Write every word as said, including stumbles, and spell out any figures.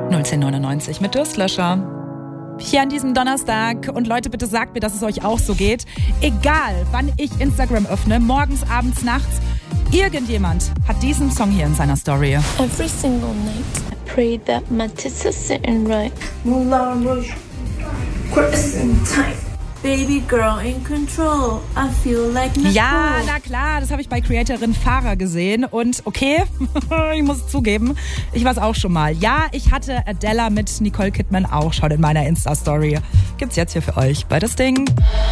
null zehn neunundneunzig mit Durstlöscher. Hier an diesem Donnerstag. Und Leute, bitte sagt mir, dass es euch auch so geht. Egal, wann ich Instagram öffne, morgens, abends, nachts, irgendjemand hat diesen Song hier in seiner Story. Every single night, I pray that my tits are sitting right. Moulin Rouge, crescent time. Baby girl in control, I feel like Nicole. Ja, na klar, das habe ich bei Creatorin Farah gesehen. Und okay, ich muss es zugeben, ich war es auch schon mal. Ja, ich hatte Adela mit Nicole Kidman auch schon in meiner Insta-Story. Gibt's jetzt hier für euch bei Das Ding.